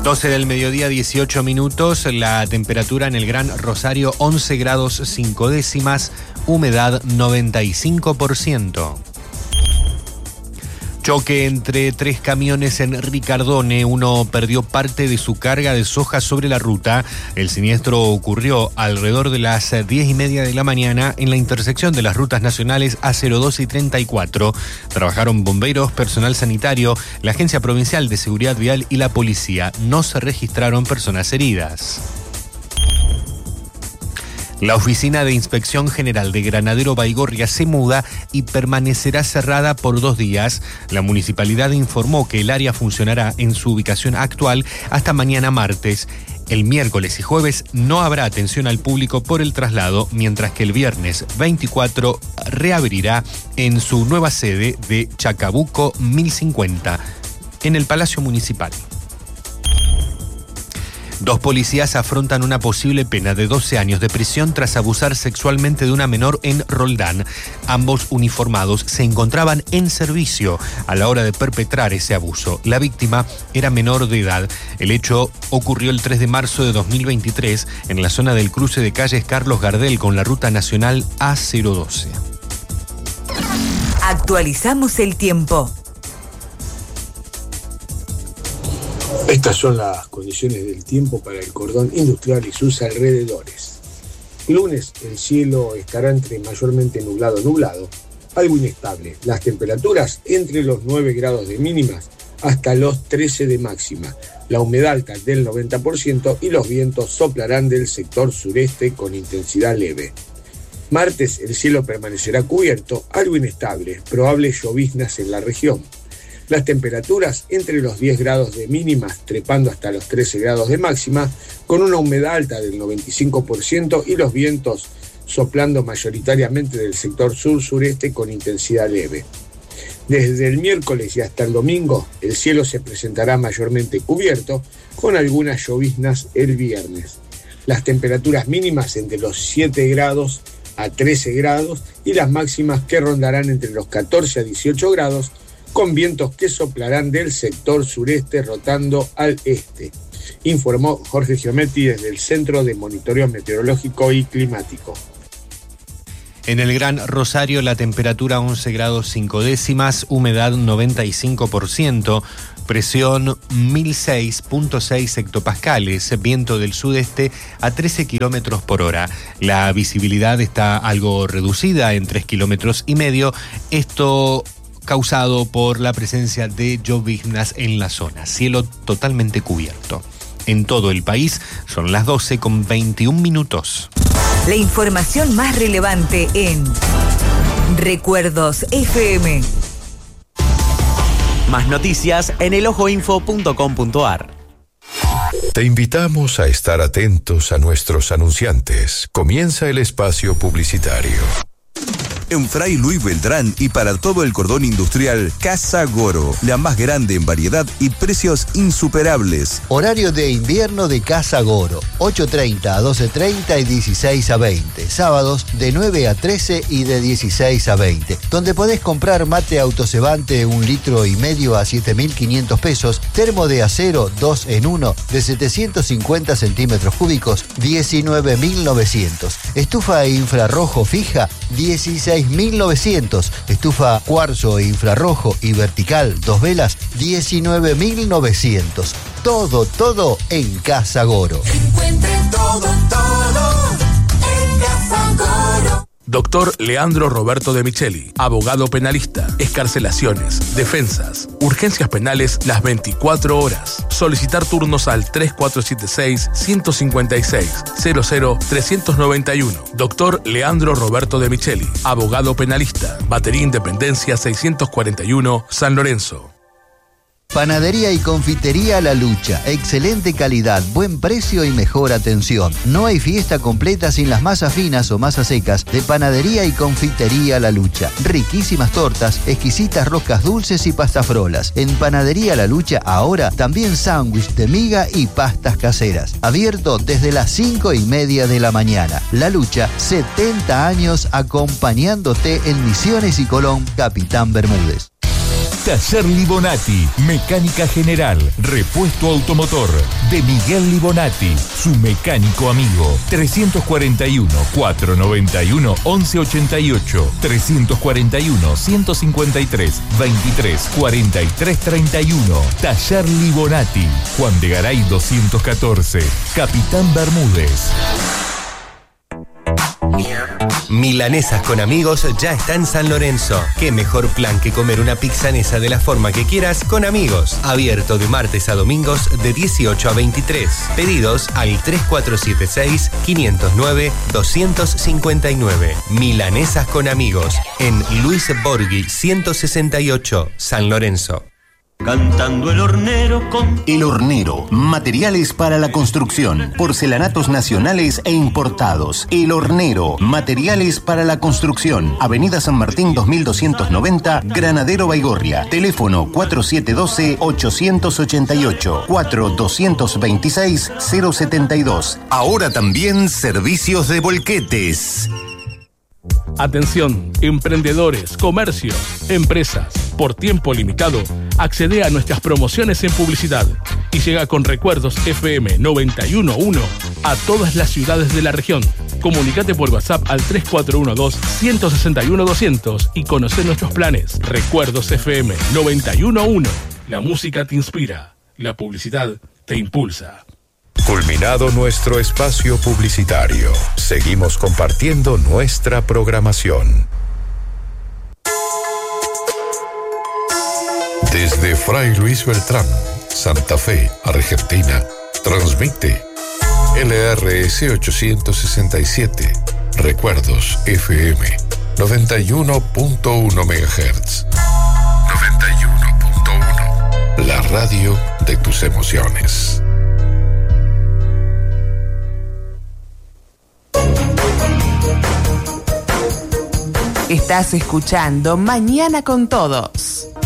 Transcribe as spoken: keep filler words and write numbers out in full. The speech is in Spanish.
doce del mediodía, dieciocho minutos, la temperatura en el Gran Rosario once grados cinco décimas, humedad noventa y cinco por ciento. Choque entre tres camiones en Ricardone, uno perdió parte de su carga de soja sobre la ruta. El siniestro ocurrió alrededor de las diez y media de la mañana en la intersección de las rutas nacionales A cero dos y treinta y cuatro. Trabajaron bomberos, personal sanitario, la Agencia Provincial de Seguridad Vial y la policía. No se registraron personas heridas. La Oficina de Inspección General de Granadero Baigorria se muda y permanecerá cerrada por dos días. La municipalidad informó que el área funcionará en su ubicación actual hasta mañana martes. El miércoles y jueves no habrá atención al público por el traslado, mientras que el viernes veinticuatro reabrirá en su nueva sede de Chacabuco mil cincuenta, en el Palacio Municipal. Dos policías afrontan una posible pena de doce años de prisión tras abusar sexualmente de una menor en Roldán. Ambos uniformados se encontraban en servicio a la hora de perpetrar ese abuso. La víctima era menor de edad. El hecho ocurrió el tres de marzo de dos mil veintitrés en la zona del cruce de calles Carlos Gardel con la ruta nacional A cero doce. Actualizamos el tiempo. Estas son las condiciones del tiempo para el cordón industrial y sus alrededores. Lunes, el cielo estará entre mayormente nublado nublado, algo inestable. Las temperaturas entre los nueve grados de mínimas hasta los trece de máxima. La humedad alta del noventa por ciento y los vientos soplarán del sector sureste con intensidad leve. Martes, el cielo permanecerá cubierto, algo inestable, probables lloviznas en la región. Las temperaturas entre los diez grados de mínimas, trepando hasta los trece grados de máxima, con una humedad alta del noventa y cinco por ciento y los vientos soplando mayoritariamente del sector sur-sureste con intensidad leve. Desde el miércoles y hasta el domingo, el cielo se presentará mayormente cubierto, con algunas lloviznas el viernes. Las temperaturas mínimas entre los siete grados a trece grados y las máximas que rondarán entre los catorce a dieciocho grados, con vientos que soplarán del sector sureste rotando al este, informó Jorge Giometti desde el Centro de Monitoreo Meteorológico y Climático. En el Gran Rosario la temperatura once grados cinco décimas, humedad noventa y cinco por ciento, presión mil seis punto seis hectopascales, viento del sudeste a trece kilómetros por hora. La visibilidad está algo reducida en tres kilómetros y medio. Esto causado por la presencia de lloviznas en la zona. Cielo totalmente cubierto. En todo el país son las doce con veintiún minutos. La información más relevante en Recuerdos F M. Más noticias en el ojo info punto com punto a r. Te invitamos a estar atentos a nuestros anunciantes. Comienza el espacio publicitario. En Fray Luis Beltrán y para todo el cordón industrial, Casa Goro, la más grande en variedad y precios insuperables. Horario de invierno de Casa Goro, ocho treinta a doce treinta y dieciséis a veinte. Sábados de nueve a trece y de dieciséis a veinte. Donde podés comprar mate autocebante un litro y medio a siete mil quinientos pesos, termo de acero dos en uno de setecientos cincuenta centímetros cúbicos, diecinueve mil novecientos. Estufa infrarrojo fija, dieciséis mil novecientos. Estufa cuarzo infrarrojo y vertical dos velas, diecinueve mil novecientos. Todo, todo en Casa Goro. Encuentre todo, todo en Casa Goro. Doctor Leandro Roberto de Micheli, abogado penalista, excarcelaciones, defensas, urgencias penales las veinticuatro horas. Solicitar turnos al tres cuatro siete seis, uno cinco seis, cero cero tres nueve uno. Doctor Leandro Roberto de Micheli, abogado penalista, Batería Independencia seiscientos cuarenta y uno, San Lorenzo. Panadería y confitería La Lucha. Excelente calidad, buen precio y mejor atención. No hay fiesta completa sin las masas finas o masas secas de Panadería y confitería La Lucha. Riquísimas tortas, exquisitas roscas dulces y pastafrolas. En Panadería La Lucha ahora también sándwich de miga y pastas caseras. Abierto desde las cinco y media de la mañana. La Lucha, setenta años acompañándote en Misiones y Colón, Capitán Bermúdez. Taller Libonati, mecánica general, repuesto automotor, de Miguel Libonati, su mecánico amigo. trescientos cuarenta y uno, cuatrocientos noventa y uno, once ochenta y ocho, trescientos cuarenta y uno, ciento cincuenta y tres, veintitrés, cuarenta y tres, treinta y uno. Taller Libonati, Juan de Garay doscientos catorce, Capitán Bermúdez. Milanesas con amigos ya está en San Lorenzo. Qué mejor plan que comer una pizzanesa de la forma que quieras con amigos. Abierto de martes a domingos de dieciocho a veintitrés. Pedidos al tres cuatro siete seis, quinientos nueve, doscientos cincuenta y nueve. Milanesas con amigos en Luis Borghi ciento sesenta y ocho, San Lorenzo. Cantando el hornero con... El Hornero, materiales para la construcción, porcelanatos nacionales e importados. El Hornero, materiales para la construcción. Avenida San Martín dos mil doscientos noventa, Granadero Baigorria. Teléfono cuatro siete uno dos, ocho ocho ocho, cuatro dos dos seis, cero siete dos. Ahora también servicios de volquetes. Atención, emprendedores, comercios, empresas. Por tiempo limitado, accede a nuestras promociones en publicidad y llega con Recuerdos F M noventa y uno punto uno a todas las ciudades de la región. Comunicate por WhatsApp al tres cuatro uno dos, uno seis uno, doscientos y conoce nuestros planes. Recuerdos F M noventa y uno punto uno. La música te inspira, la publicidad te impulsa. Culminado nuestro espacio publicitario, seguimos compartiendo nuestra programación. Desde Fray Luis Beltrán, Santa Fe, Argentina, transmite L R S ochocientos sesenta y siete, Recuerdos F M, noventa y uno punto uno megahertz. noventa y uno punto uno, la radio de tus emociones. Estás escuchando Mañana con Todos.